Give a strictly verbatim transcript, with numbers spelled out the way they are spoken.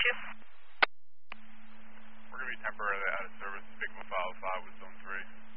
you. We're going to be temporarily out of service. Big five five with zone three.